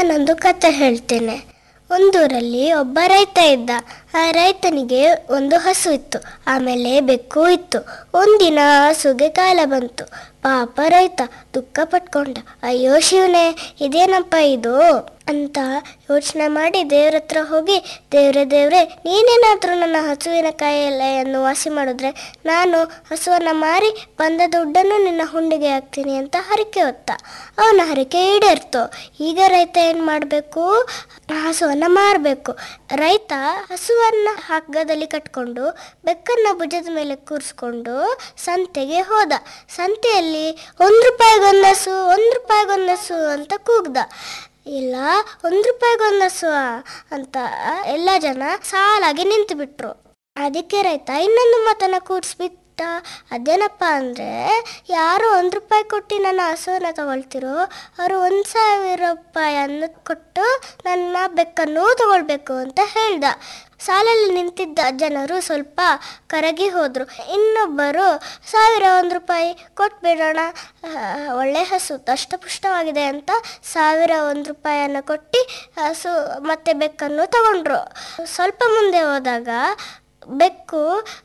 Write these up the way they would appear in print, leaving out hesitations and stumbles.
ನಾನೊಂದು ಕತೆ ಹೇಳ್ತೇನೆ. ಒಂದೂರಲ್ಲಿ ಒಬ್ಬ ರೈತ ಇದ್ದ. ಆ ರೈತನಿಗೆ ಒಂದು ಹಸು ಇತ್ತು, ಆಮೇಲೆ ಬೆಕ್ಕು ಇತ್ತು. ಒಂದಿನ ಹಸುಗೆ ಕಾಲ ಬಂತು. ಪಾಪ ರೈತ ದುಃಖ ಪಟ್ಕೊಂಡ. ಅಯ್ಯೋ ಶಿವನೇ, ಇದೇನಪ್ಪ ಇದು ಅಂತ ಯೋಚನೆ ಮಾಡಿ ದೇವ್ರ ಹತ್ರ ಹೋಗಿ, ದೇವ್ರೆ ನೀನೇನಾದರೂ ನನ್ನ ಹಸುವಿನ ಕಾಯಿಲೆಯನ್ನು ವಾಸಿ ಮಾಡಿದ್ರೆ ನಾನು ಹಸುವನ್ನು ಮಾರಿ ಬಂದ ದುಡ್ಡನ್ನು ನಿನ್ನ ಹುಂಡಿಗೆ ಹಾಕ್ತೀನಿ ಅಂತ ಹರಕೆ ಹೊತ್ತ. ಅವನ ಹರಕೆ ಈಡೇರ್ತು. ಈಗ ರೈತ ಏನು ಮಾಡಬೇಕು? ಹಸುವನ್ನು ಮಾರಬೇಕು. ರೈತ ಹಸುವನ್ನು ಹಗ್ಗದಲ್ಲಿ ಕಟ್ಕೊಂಡು ಬೆಕ್ಕನ್ನು ಭುಜದ ಮೇಲೆ ಕೂರಿಸ್ಕೊಂಡು ಸಂತೆಗೆ ಹೋದ. ಸಂತೆಯಲ್ಲಿ 1 ರೂಪಾಯಿಗೊಂದು ಹಸು, 1 ರೂಪಾಯಿಗೊಂದು ಹಸು ಅಂತ ಕೂಗ್ದ. ಇಲ್ಲ, 1 ರೂಪಾಯಿಗೊಂದು ಹಸು ಅಂತ ಎಲ್ಲ ಜನ ಸಾಲಾಗಿ ನಿಂತು ಬಿಟ್ರು. ಅದಕ್ಕೆ ರೈತ ಇನ್ನೊಂದು ಮಾತನ್ನ ಕೂಡಿಸ್ಬಿಟ್ಟ. ಅದೇನಪ್ಪ ಅಂದರೆ, ಯಾರು 1 ರೂಪಾಯಿ ಕೊಟ್ಟು ನನ್ನ ಹಸುವನ್ನು ತಗೊಳ್ತಿರೋ ಅವರು 1,000 ರೂಪಾಯಿಯನ್ನು ಕೊಟ್ಟು ನನ್ನ ಬೆಕ್ಕನ್ನು ತಗೊಳ್ಬೇಕು ಅಂತ ಹೇಳ್ದ. ಸಾಲಲ್ಲಿ ನಿಂತಿದ್ದ ಜನರು ಸ್ವಲ್ಪ ಕರಗಿ ಹೋದರು. ಇನ್ನೊಬ್ಬರು 1,000 ರೂಪಾಯಿ ಕೊಟ್ಬಿಡೋಣ, ಒಳ್ಳೆ ಹಸು ದಷ್ಟಪುಷ್ಟವಾಗಿದೆ ಅಂತ 1,001 ರೂಪಾಯಿಯನ್ನು ಕೊಟ್ಟು ಹಸು ಮತ್ತು ಬೆಕ್ಕನ್ನು ತಗೊಂಡ್ರು. ಸ್ವಲ್ಪ ಮುಂದೆ ಹೋದಾಗ ಬೆಕ್ಕು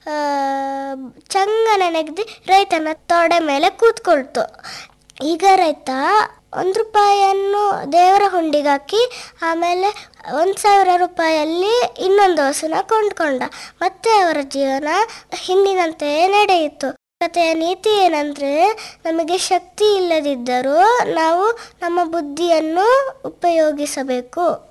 ಚಂಗನೆ ನೆಗೆದು ರೈತನ ತೊಡೆ ಮೇಲೆ ಕೂತ್ಕೊಳ್ತು. ಈಗ ರೈತ 1 ರೂಪಾಯಿಯನ್ನು ದೇವರ ಹುಂಡಿಗೆ ಹಾಕಿ ಆಮೇಲೆ 1,000 ರೂಪಾಯಲ್ಲಿ ಇನ್ನೊಂದು ಹಸುನ ಕೊಂಡ್ಕೊಂಡ. ಮತ್ತೆ ಅವರ ಜೀವನ ಹಿಂದಿನಂತೆ ನಡೆಯಿತು. ಕಥೆಯ ನೀತಿ ಏನಂದರೆ, ನಮಗೆ ಶಕ್ತಿ ಇಲ್ಲದಿದ್ದರೂ ನಾವು ನಮ್ಮ ಬುದ್ಧಿಯನ್ನು ಉಪಯೋಗಿಸಬೇಕು.